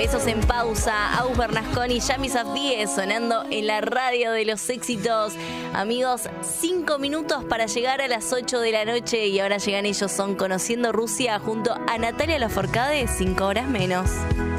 Besos en pausa, Agus Bernasconi y Yami Safdie sonando en la radio de los éxitos. Amigos, 5 minutos para llegar a las 8 de la noche y ahora llegan ellos, son Conociendo Rusia junto a Natalia Lafourcade, 5 horas menos.